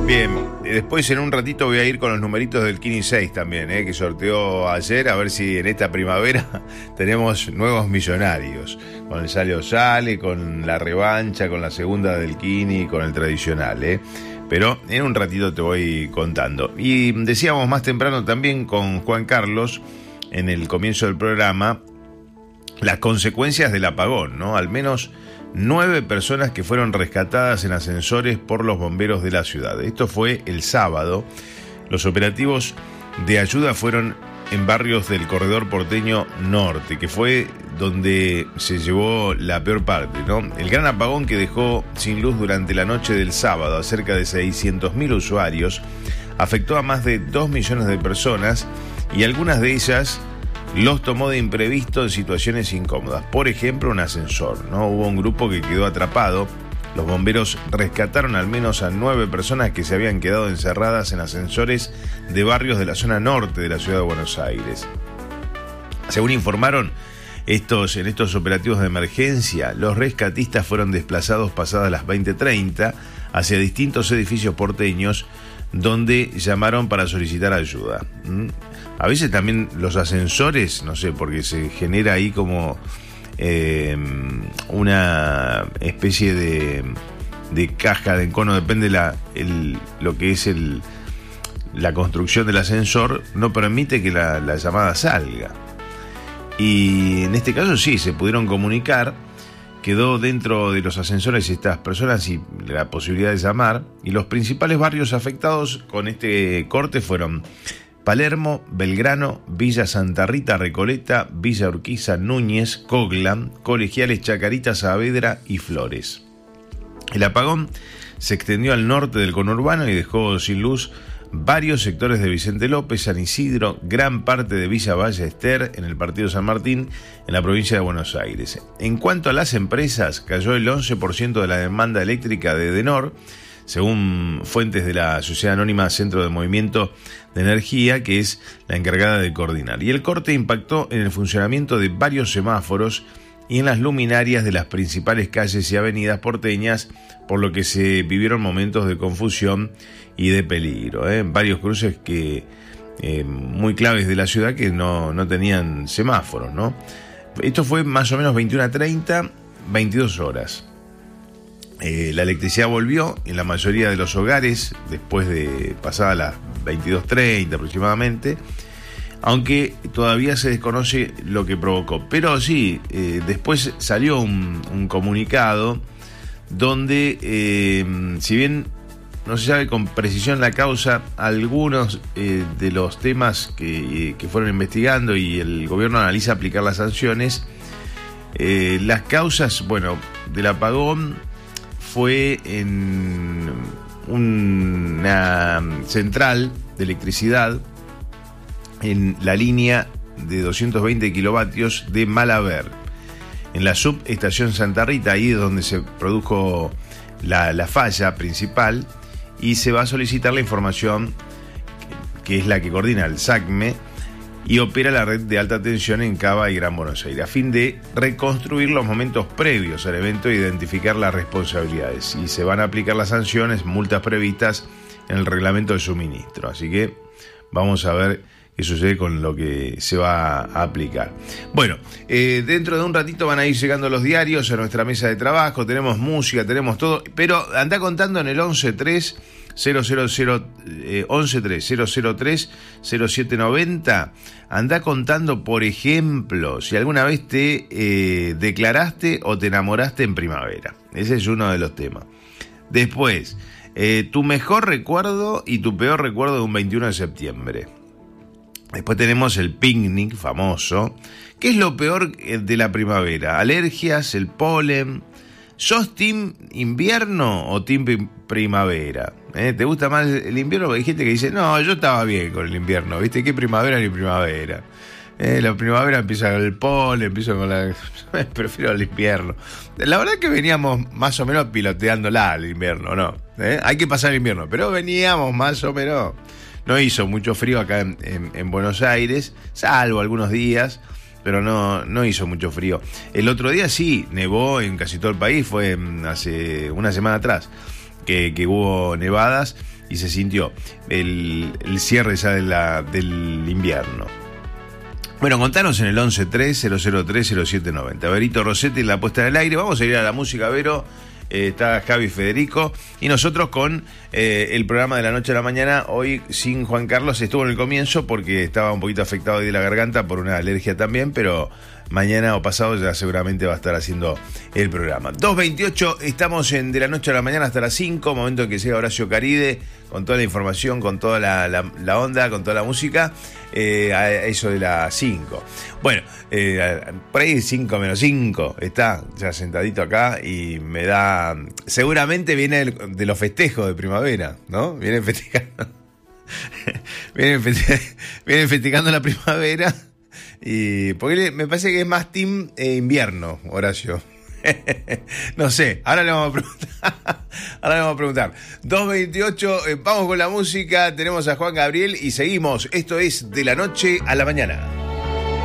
Bien, después en un ratito voy a ir con los numeritos del Kini 6 también, que sorteó ayer, a ver si en esta primavera tenemos nuevos millonarios. Con el Sale o Sale, con la revancha, con la segunda del Kini, con el tradicional, Pero en un ratito te voy contando. Y decíamos más temprano también con Juan Carlos, en el comienzo del programa, las consecuencias del apagón, ¿no? Al menos 9 personas que fueron rescatadas en ascensores por los bomberos de la ciudad. Esto fue el sábado. Los operativos de ayuda fueron en barrios del corredor porteño norte, que fue donde se llevó la peor parte, ¿no? El gran apagón que dejó sin luz durante la noche del sábado a cerca de 600.000 usuarios afectó a más de 2 millones de personas y algunas de ellas los tomó de imprevisto en situaciones incómodas. Por ejemplo, un ascensor, ¿no? Hubo un grupo que quedó atrapado. Los bomberos rescataron al menos a 9 personas que se habían quedado encerradas en ascensores de barrios de la zona norte de la ciudad de Buenos Aires. Según informaron en estos operativos de emergencia, los rescatistas fueron desplazados pasadas las 20:30 hacia distintos edificios porteños donde llamaron para solicitar ayuda. A veces también los ascensores, no sé, porque se genera ahí como una especie de caja de encono, depende lo que es la construcción del ascensor, no permite que la llamada salga. Y en este caso sí, se pudieron comunicar, quedó dentro de los ascensores estas personas y la posibilidad de llamar, y los principales barrios afectados con este corte fueron Palermo, Belgrano, Villa Santa Rita, Recoleta, Villa Urquiza, Núñez, Coglan, Colegiales, Chacarita, Saavedra y Flores. El apagón se extendió al norte del conurbano y dejó sin luz varios sectores de Vicente López, San Isidro, gran parte de Villa Ballester, en el partido San Martín, en la provincia de Buenos Aires. En cuanto a las empresas, cayó el 11% de la demanda eléctrica de Edenor, según fuentes de la Sociedad Anónima Centro de Movimiento de Energía, que es la encargada de coordinar. Y el corte impactó en el funcionamiento de varios semáforos y en las luminarias de las principales calles y avenidas porteñas, por lo que se vivieron momentos de confusión y de peligro. Varios cruces muy claves de la ciudad que no tenían semáforos, ¿no? Esto fue más o menos 21:30, 22 horas. La electricidad volvió en la mayoría de los hogares después de pasadas las 22:30 aproximadamente, aunque todavía se desconoce lo que provocó. Pero sí, después salió un comunicado donde, si bien no se sabe con precisión la causa, algunos de los temas que fueron investigando y el gobierno analiza aplicar las sanciones, las causas, del apagón fue en una central de electricidad en la línea de 220 kilovatios de Malaber, en la subestación Santa Rita, ahí es donde se produjo la falla principal, y se va a solicitar la información que es la que coordina el SACME y opera la red de alta tensión en Cava y Gran Buenos Aires, a fin de reconstruir los momentos previos al evento e identificar las responsabilidades. Y se van a aplicar las sanciones, multas previstas en el reglamento de suministro. Así que vamos a ver qué sucede con lo que se va a aplicar. Dentro de un ratito van a ir llegando los diarios a nuestra mesa de trabajo, tenemos música, tenemos todo, pero anda contando en el 11-3 003-003-0790. Anda contando, por ejemplo, si alguna vez te declaraste o te enamoraste en primavera. Ese es uno de los temas. Después, tu mejor recuerdo y tu peor recuerdo de un 21 de septiembre. Después tenemos el picnic famoso. ¿Qué es lo peor de la primavera? Alergias, el polen. ¿Sos team invierno o team primavera? ¿Te gusta más el invierno? Porque hay gente que dice, no, yo estaba bien con el invierno, ¿viste? ¿Qué primavera ni primavera? La primavera empieza con el polen, empiezo con la... Prefiero el invierno. La verdad es que veníamos más o menos piloteándola el invierno, ¿no? Hay que pasar el invierno, pero veníamos más o menos... No hizo mucho frío acá en Buenos Aires, salvo algunos días, pero no hizo mucho frío. El otro día sí, nevó en casi todo el país, fue hace una semana atrás. que hubo nevadas y se sintió el cierre ya del invierno. Bueno, contanos en el 1130030790. Verito Rossetti en la puesta del aire. Vamos a ir a la música, Vero. Está Javi Federico y nosotros con el programa de la noche a la mañana. Hoy sin Juan Carlos, estuvo en el comienzo porque estaba un poquito afectado de la garganta por una alergia también, pero mañana o pasado ya seguramente va a estar haciendo el programa. 2:28, estamos de la noche a la mañana hasta las 5, momento en que llega Horacio Caride con toda la información, con toda la onda, con toda la música, a eso de las 5. Bueno, por ahí 5 menos 5 está ya sentadito acá y me da... Seguramente viene de los festejos de primavera, ¿no? Vienen festejando. vienen festejando la primavera. Y porque me parece que es más team invierno, Horacio. No sé, ahora le vamos a preguntar. 2:28, vamos con la música, tenemos a Juan Gabriel y seguimos. Esto es De la Noche a la Mañana.